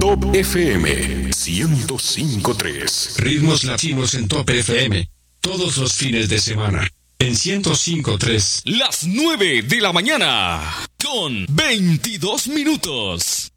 Top FM 105.3. Ritmos latinos en Top FM. Todos los fines de semana. En 105.3. Las 9 de la mañana. Con 22 minutos.